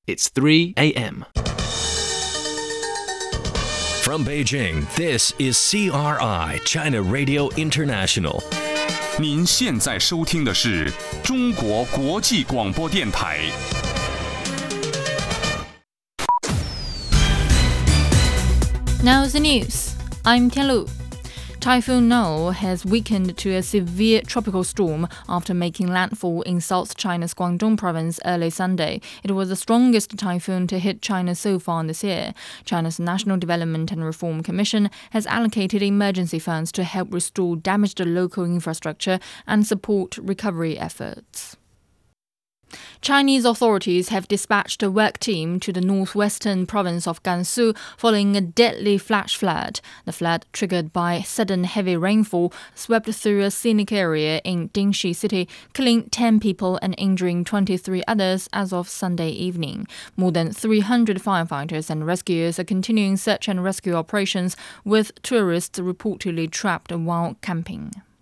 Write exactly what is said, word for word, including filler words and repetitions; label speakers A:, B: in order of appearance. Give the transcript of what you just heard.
A: It's three a.m.
B: From Beijing, this is C R I, China Radio International.
C: 您现在收听的是中国国际广播电台。
D: Now the news. I'm Tianlu. Typhoon Noel has weakened to a severe tropical storm after making landfall in South China's Guangdong province early Sunday. It was the strongest typhoon to hit China so far this year. China's National Development and Reform Commission has allocated emergency funds to help restore damaged local infrastructure and support recovery efforts. Chinese authorities have dispatched a work team to the northwestern province of Gansu following a deadly flash flood. The flood, triggered by sudden heavy rainfall, swept through a scenic area in Dingxi City, killing ten people and injuring twenty-three others as of Sunday evening. More than three hundred firefighters and rescuers are continuing search and rescue operations, with tourists reportedly trapped while camping.